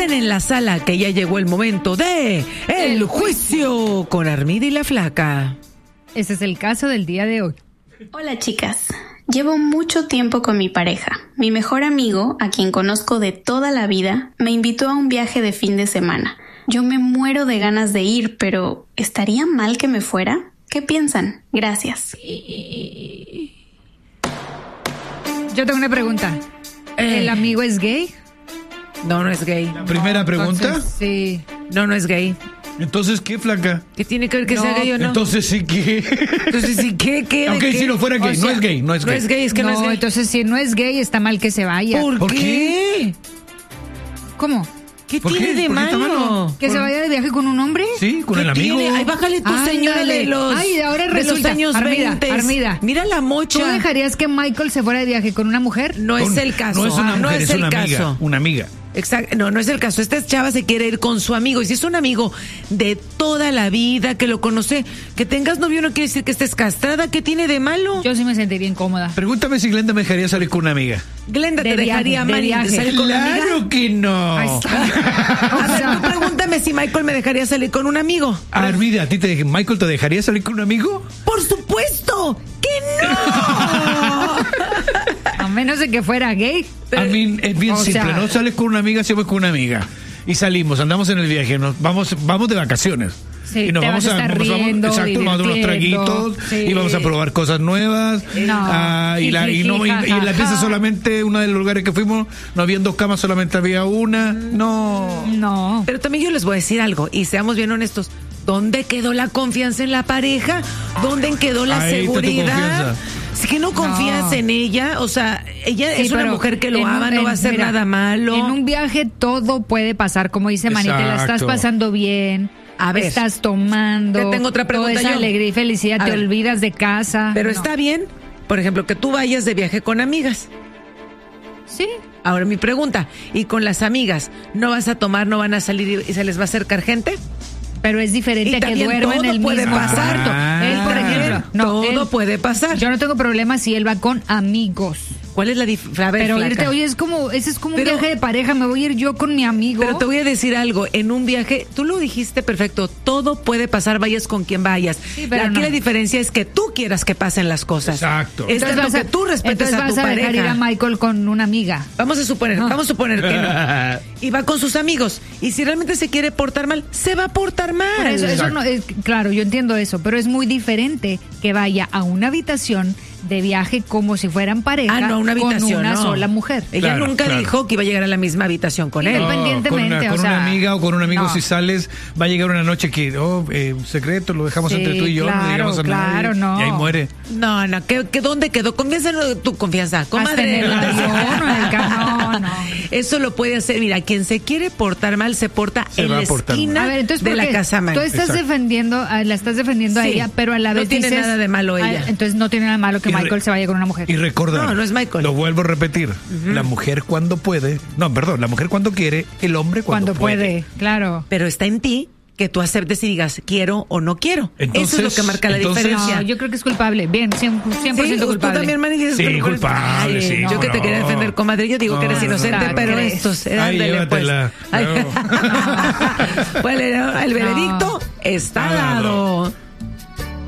Recuerden en la sala que ya llegó el momento de El Juicio con Armida y la Flaca. Ese es el caso del día de hoy. Hola chicas, llevo mucho tiempo con mi pareja. Mi mejor amigo, a quien conozco de toda la vida, me invitó a un viaje de fin de semana. Yo me muero de ganas de ir, pero ¿estaría mal que me fuera? ¿Qué piensan? Gracias. Yo tengo una pregunta. ¿El amigo es gay? No, no es gay. ¿La primera pregunta? Entonces, sí. No, no es gay. Entonces, ¿qué, Flaca? ¿Qué tiene que ver que sea gay o no? Entonces sí que... Entonces sí, ¿qué? Aunque si no fuera gay, O sea, no es gay, no es No gay. es gay, es que no es gay. Entonces si no es gay, está mal que se vaya. ¿Por qué? ¿Cómo? ¿Qué ¿Por tiene qué? de ¿Por qué está malo? malo? ¿Que se vaya de viaje con un hombre? Sí, con el amigo. Ay, bájale tu señora Ándale. de los... Ay, ahora de resulta, los años Armida, 20. Armida. Mira la mocha. ¿Tú dejarías que Michael se fuera de viaje con una mujer? No es el caso. No es una no mujer, es es el una amiga. caso. Una amiga. Exacto, no es el caso. Esta chava se quiere ir con su amigo. Y si es un amigo de toda la vida, que lo conoce, que tengas novio no quiere decir que estés castrada. ¿Qué tiene de malo? Yo sí me sentiría incómoda. Pregúntame si Glenda me dejaría salir con una amiga. Glenda, De ¿te dejaría viaje, de Mari viaje. salir con una amiga? ¡Claro que no! Ahí está. A ver, tú pregúntame si Michael me dejaría salir con un amigo. Armida, ¿a ti Michael te dejaría salir con un amigo? ¡Por supuesto que no! A menos de que fuera gay. A mí es bien O simple, sea- no sales con una amiga, si voy con una amiga. Y salimos, andamos en el viaje, vamos de vacaciones. Sí, y nos te vamos vas a estar riendo, exacto, nos damos unos divirtiendo, traguitos sí. y vamos a probar cosas nuevas. No. Y la pieza solamente, uno de los lugares que fuimos, no habían dos camas, solamente había una. No. No. Pero también yo les voy a decir algo, y seamos bien honestos. ¿Dónde quedó la confianza en la pareja? ¿Dónde quedó la Ahí está tu seguridad? confianza. Si que no confías en ella, o sea, ella es una pero mujer que lo en ama, un- no va a en- hacer mira, nada malo. En un viaje todo puede pasar, como dice Manny, te la estás Exacto. pasando bien. A ver, estás tomando. te tengo otra pregunta Toda esa yo. alegría y felicidad, A te ver. olvidas de casa. Pero No. está bien, por ejemplo, que tú vayas de viaje con amigas. Sí. Ahora mi pregunta, ¿y con las amigas no vas a tomar, no van a salir y se les va a acercar gente? Pero es diferente Y a que también duerma en todo el puede mismo pasar. cuarto. Él, por ejemplo, Todo puede pasar. Yo no tengo problema si él va con amigos. ¿Cuál es la diferencia? Pero irte, oye, ese es como un viaje de pareja, me voy a ir yo con mi amigo. Pero te voy a decir algo, en un viaje, tú lo dijiste perfecto, todo puede pasar, vayas con quien vayas. Sí, pero Aquí no. la diferencia es que tú quieras que pasen las cosas. Exacto. Es tanto que tú respetes entonces a tu vas a dejar ir a pareja. Michael con una amiga. Vamos a suponer que no. Y va con sus amigos. Y si realmente se quiere portar mal, se va a portar mal. Por eso no es, claro, yo entiendo eso, pero es muy diferente que vaya a una habitación de viaje como si fueran pareja no, una habitación, con una no. sola mujer. Ella Claro, nunca claro. dijo que iba a llegar a la misma habitación con él. Independientemente, con o sea, una amiga o con un amigo, no. si sales, va a llegar una noche que, un secreto, lo dejamos Sí, entre tú y yo, no le digamos a claro, nadie, no. y ahí muere. No, ¿que ¿dónde quedó? Confianza en tu confianza, Hasta comadre. en el avión o en el carro, no. Eso lo puede hacer. Mira, quien se quiere portar mal se porta Se en va la a portar esquina A ver, entonces, de ¿por la qué? casa mal. Tú estás Exacto. la estás defendiendo a Sí. ella, pero a la No vez tiene dices, nada de malo ella. Entonces no tiene nada de malo que Y re- Michael se vaya con una mujer. Y recordar, No, no es Michael. lo vuelvo a repetir, la mujer cuando puede, la mujer cuando quiere, el hombre cuando puede. Claro. Pero está en ti que tú aceptes y digas quiero o no quiero. Eso es lo que marca la Entonces- diferencia. No, yo creo que es culpable. Bien, 100% Sí, tú culpable. también, Manny, dices Sí, que no- culpable, sí, Yo que te no. quería defender, comadre. Yo digo que eres No, inocente, no, pero ¿crees? estos, Ay, ándele, pues. llévatela. Ay. No. Bueno, el veredicto está Está dado. dado.